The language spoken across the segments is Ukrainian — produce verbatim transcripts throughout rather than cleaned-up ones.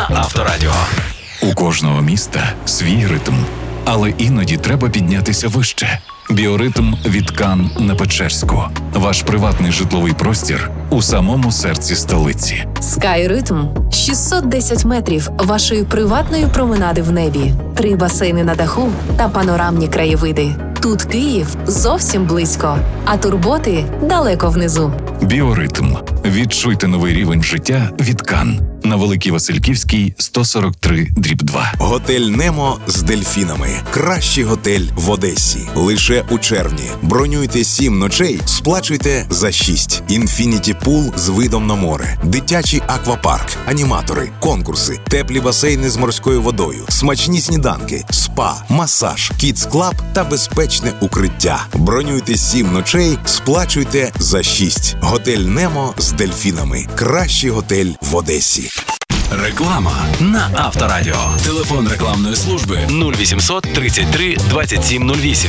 на Авторадіо. У кожного міста свій ритм, але іноді треба піднятися вище. Біоритм від Кан на Печерську. Ваш приватний житловий простір у самому серці столиці. Скайритм – шістсот десять метрів вашої приватної променади в небі, три басейни на даху та панорамні краєвиди. Тут Київ зовсім близько, а турботи далеко внизу. Біоритм. Відчуйте новий рівень життя від Кан. На Великій Васильківській, сто сорок три дріб два. Готель Немо з дельфінами. Кращий готель в Одесі. Лише у червні. Бронюйте сім ночей, сплачуйте за шість. Інфініті пул з видом на море. Дитячий аквапарк. Аніматори. Конкурси. Теплі басейни з морською водою. Смачні сніданки. Спа. Масаж. Кідс клаб та безпечне укриття. Бронюйте сім ночей, сплачуйте за шість. Готель Немо з дельфінами. Кращий готель в Одесі. Реклама на Авторадіо. Телефон рекламної служби нуль вісімсот тридцять три двадцять сім нуль вісім.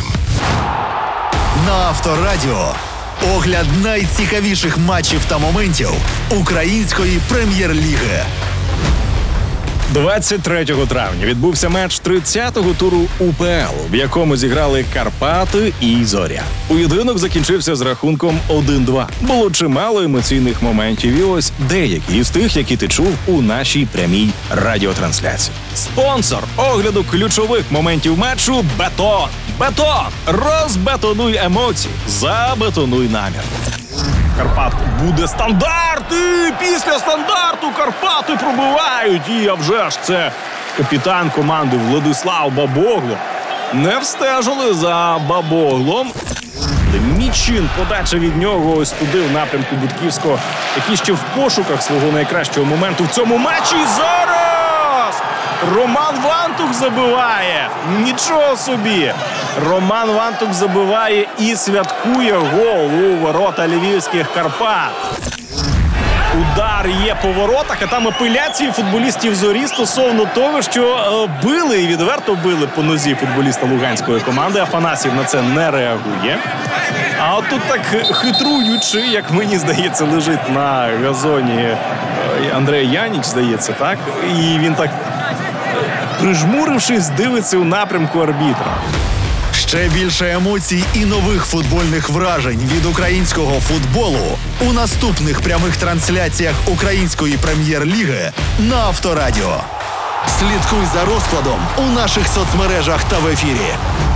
На Авторадіо огляд найцікавіших матчів та моментів української прем'єр-ліги. двадцять третього травня відбувся матч тридцятого туру УПЛ, в якому зіграли Карпати і Зоря. Поєдинок закінчився з рахунком один-два. Було чимало емоційних моментів, і ось деякі із тих, які ти чув у нашій прямій радіотрансляції. Спонсор огляду ключових моментів матчу – Бетон. Бетон! Розбетонуй емоції, забетонуй намір. Карпат буде стандарт, і після стандарту Карпати пробивають. І, а вже ж, це капітан команди Владислав Бабогло. Не встежили за Бабоглом. Мічин, подача від нього ось туди, в напрямку Будківського, який ще в пошуках свого найкращого моменту в цьому матчі. Зараз! Роман Вантух забиває. Нічого собі. Роман Вантух забиває і святкує гол у ворота львівських Карпат. Удар є по воротах, а там апеляції футболістів Зорі стосовно того, що е, били і відверто били по нозі футболіста луганської команди. Афанасьєв на це не реагує. А от тут так хитруючи, як мені здається, лежить на газоні е, Андрей Яніч, здається, так? І він так, прижмурившись, дивиться у напрямку арбітра. Ще більше емоцій і нових футбольних вражень від українського футболу у наступних прямих трансляціях української прем'єр-ліги на Авторадіо. Слідкуй за розкладом у наших соцмережах та в ефірі.